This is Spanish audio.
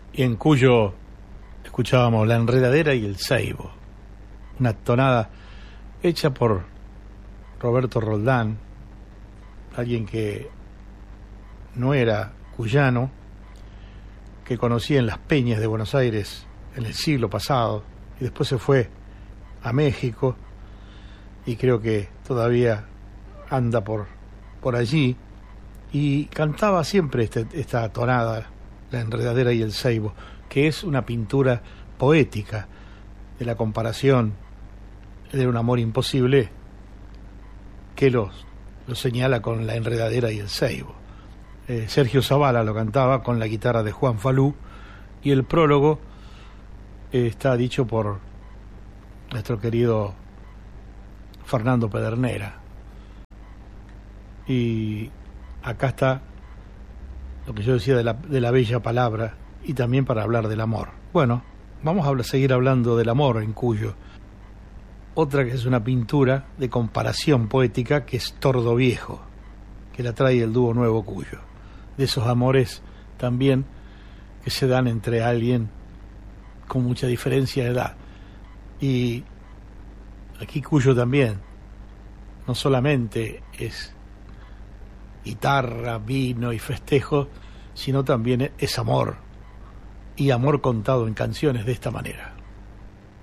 y en Cuyo escuchábamos La Enredadera y el Ceibo, una tonada hecha por Roberto Roldán, alguien que no era cuyano, que conocía en las peñas de Buenos Aires en el siglo pasado y después se fue a México y creo que todavía anda por allí, y cantaba siempre esta tonada, La Enredadera y el Ceibo, que es una pintura poética de la comparación de un amor imposible que lo señala con La Enredadera y el Ceibo. Sergio Zavala lo cantaba con la guitarra de Juan Falú, y el prólogo está dicho por nuestro querido Fernando Pedernera. Y acá está lo que yo decía de la bella palabra, y también para hablar del amor. Bueno, vamos a seguir hablando del amor en Cuyo. Otra que es una pintura de comparación poética, que es Tordo Viejo, que la trae el dúo Nuevo Cuyo. De esos amores también que se dan entre alguien con mucha diferencia de edad. Y aquí Cuyo también no solamente es guitarra, vino y festejo, sino también es amor, y amor contado en canciones de esta manera.